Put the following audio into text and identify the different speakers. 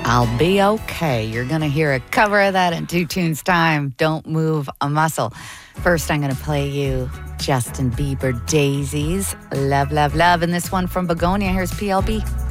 Speaker 1: I'll Be Okay. You're going to hear a cover of that in 2 tunes time. Don't move a muscle. First, I'm going to play you Justin Bieber Daisies. Love, love, love. And this one from Begonia. Here's PLB.